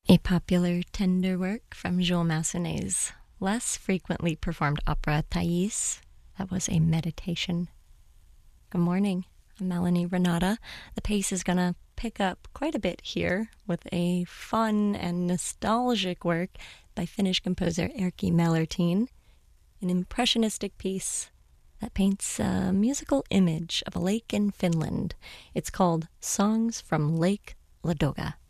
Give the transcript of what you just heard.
A popular tender work from Jules Massenet's less frequently performed opera Thais. That was a meditation. Good morning. I'm Melanie Renata. The pace is going to pick up quite a bit here with a fun and nostalgic work by Finnish composer Erkki Mellertin, an impressionistic piece that paints a musical image of a lake in Finland. It's called Songs from Lake Ladoga.